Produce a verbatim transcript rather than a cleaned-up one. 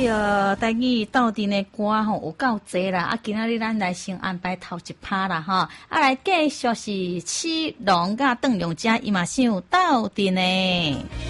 着台语斗阵的歌吼有够济啦，啊，今仔日咱来先安排头一趴啦吼，啊来继续是七龙甲邓永嘉伊嘛唱斗阵的。